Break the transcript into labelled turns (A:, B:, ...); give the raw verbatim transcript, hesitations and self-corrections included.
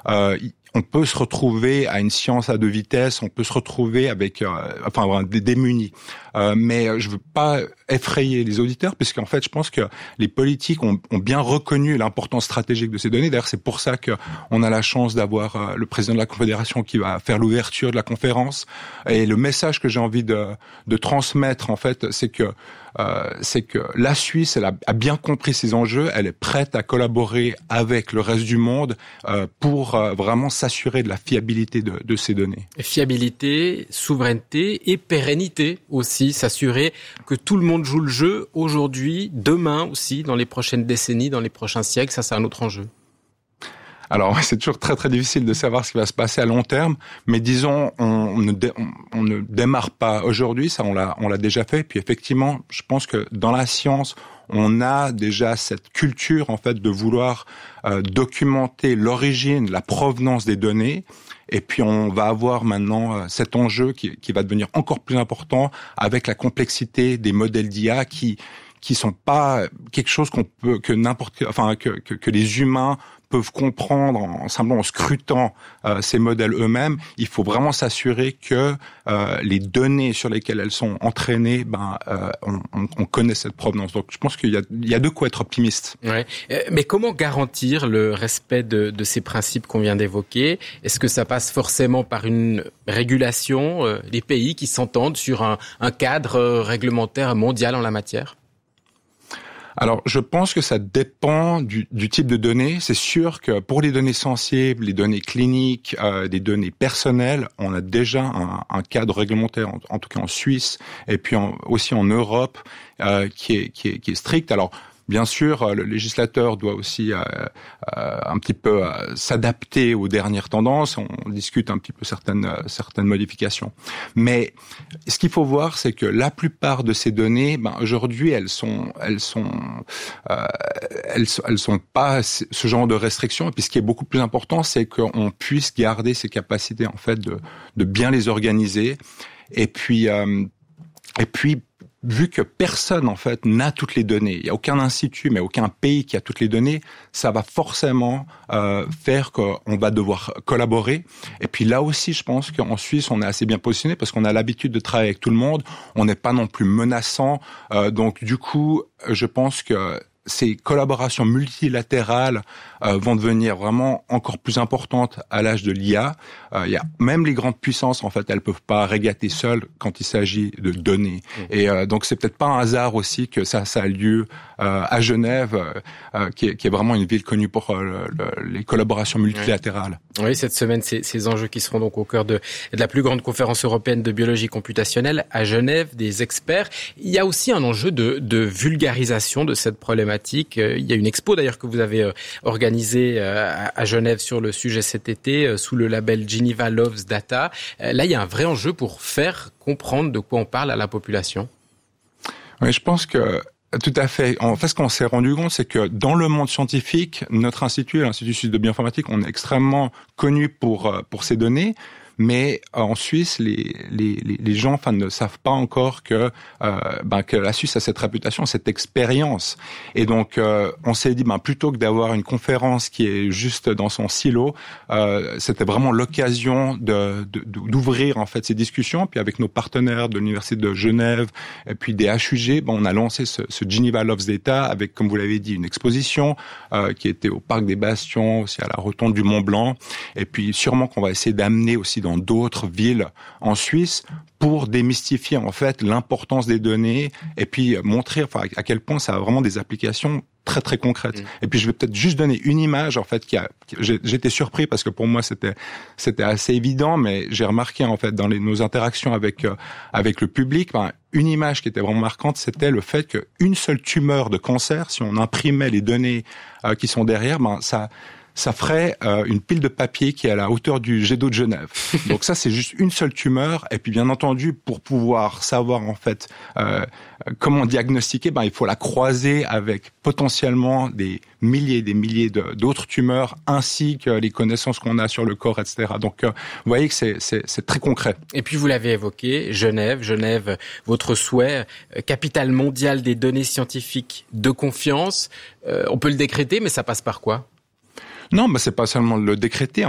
A: euh, on peut se retrouver à une science à deux vitesses, on peut se retrouver avec, euh, enfin, démunis. Euh, mais je veux pas effrayer les auditeurs, puisqu'en fait, je pense que les politiques ont, ont bien reconnu l'importance stratégique de ces données. D'ailleurs, c'est pour ça que on a la chance d'avoir euh, le président de la Confédération qui va faire l'ouverture de la conférence. Et le message que j'ai envie de, de transmettre, en fait, c'est que Euh, c'est que la Suisse, elle a, a bien compris ces enjeux, elle est prête à collaborer avec le reste du monde euh, pour euh, vraiment s'assurer de la fiabilité de, de ces données.
B: Fiabilité, souveraineté et pérennité aussi, s'assurer que tout le monde joue le jeu aujourd'hui, demain aussi, dans les prochaines décennies, dans les prochains siècles, ça c'est un autre enjeu.
A: Alors, c'est toujours très très difficile de savoir ce qui va se passer à long terme, mais disons, on, on, ne, dé, on, on ne démarre pas aujourd'hui, ça on l'a, on l'a déjà fait. Puis effectivement, je pense que dans la science, on a déjà cette culture en fait de vouloir euh, documenter l'origine, la provenance des données. Et puis on va avoir maintenant euh, cet enjeu qui, qui va devenir encore plus important avec la complexité des modèles d'I A qui qui sont pas quelque chose qu'on peut que n'importe enfin que que, que les humains peuvent comprendre en simplement en scrutant euh, ces modèles eux-mêmes. Il faut vraiment s'assurer que euh, les données sur lesquelles elles sont entraînées, ben euh, on, on, on connaît cette provenance. Donc je pense qu'il y a, il y a de quoi être optimiste.
B: Ouais. Mais comment garantir le respect de, de ces principes qu'on vient d'évoquer ? Est-ce que ça passe forcément par une régulation euh, des pays qui s'entendent sur un, un cadre réglementaire mondial en la matière ?
A: Alors, je pense que ça dépend du, du type de données. C'est sûr que pour les données sensibles, les données cliniques, euh, des données personnelles, on a déjà un, un cadre réglementaire, en, en tout cas en Suisse, et puis en, aussi en Europe, euh, qui est, qui est, qui est strict. Alors, bien sûr, le législateur doit aussi euh, euh, un petit peu euh, s'adapter aux dernières tendances. On discute un petit peu certaines euh, certaines modifications. Mais ce qu'il faut voir, c'est que la plupart de ces données, ben, aujourd'hui, elles sont elles sont euh, elles elles sont pas ce genre de restrictions. Et puis, ce qui est beaucoup plus important, c'est qu'on puisse garder ces capacités en fait de de bien les organiser. Et puis euh, et puis vu que personne, en fait, n'a toutes les données, il n'y a aucun institut, mais aucun pays qui a toutes les données, ça va forcément euh, faire qu'on va devoir collaborer. Et puis là aussi, je pense qu'en Suisse, on est assez bien positionné parce qu'on a l'habitude de travailler avec tout le monde. On n'est pas non plus menaçant. Euh, donc, du coup, je pense que ces collaborations multilatérales euh, vont devenir vraiment encore plus importantes à l'âge de l'I A. Euh, y a même les grandes puissances, en fait, elles peuvent pas régater seules quand il s'agit de données. Mmh. Et euh, donc c'est peut-être pas un hasard aussi que ça, ça a lieu euh, à Genève, euh, qui, est, qui est vraiment une ville connue pour euh, le, les collaborations multilatérales.
B: Oui, oui, cette semaine, c'est ces enjeux qui seront donc au cœur de, de la plus grande conférence européenne de biologie computationnelle à Genève, des experts. Il y a aussi un enjeu de, de vulgarisation de cette problématique. Il y a une expo d'ailleurs que vous avez organisée à Genève sur le sujet cet été sous le label Geneva Loves Data. Là, il y a un vrai enjeu pour faire comprendre de quoi on parle à la population.
A: Oui, je pense que tout à fait. En fait, ce qu'on s'est rendu compte, c'est que dans le monde scientifique, notre institut, l'Institut suisse de bioinformatique, on est extrêmement connu pour pour ces données. Mais en Suisse, les, les, les gens enfin, ne savent pas encore que, euh, ben, que la Suisse a cette réputation, cette expérience. Et donc, euh, on s'est dit, ben, plutôt que d'avoir une conférence qui est juste dans son silo, euh, c'était vraiment l'occasion de, de, d'ouvrir en fait ces discussions. Puis avec nos partenaires de l'Université de Genève et puis des H U G, ben, on a lancé ce, ce Geneva Loves Data avec, comme vous l'avez dit, une exposition euh, qui était au Parc des Bastions, aussi à la Rotonde du Mont Blanc. Et puis sûrement qu'on va essayer d'amener aussi dans d'autres villes en Suisse pour démystifier en fait l'importance des données et puis montrer enfin à quel point ça a vraiment des applications très très concrètes. Mmh. Et puis je vais peut-être juste donner une image en fait qui a j'ai, j'étais surpris parce que pour moi c'était c'était assez évident, mais j'ai remarqué en fait dans les, nos interactions avec euh, avec le public, ben, une image qui était vraiment marquante, c'était le fait qu'une seule tumeur de cancer, si on imprimait les données euh, qui sont derrière, ben ça ça ferait euh, une pile de papier qui est à la hauteur du jet d'eau de Genève. Donc ça, c'est juste une seule tumeur. Et puis bien entendu, pour pouvoir savoir en fait euh, comment diagnostiquer, ben il faut la croiser avec potentiellement des milliers et des milliers de, d'autres tumeurs, ainsi que les connaissances qu'on a sur le corps, et cetera. Donc euh, vous voyez que c'est, c'est, c'est très concret.
B: Et puis vous l'avez évoqué, Genève, Genève, votre souhait, euh, capitale mondiale des données scientifiques de confiance. Euh, on peut le décréter, mais ça passe par quoi ?
A: Non, bah c'est pas seulement le décréter.